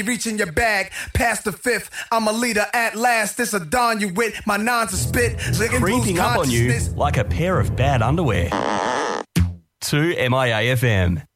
reaching your bag past the fifth. I'm a leader at last. This a dawn you with. My nines are spit. Creeping up on you like a pair of bad underwear. To MIA FM.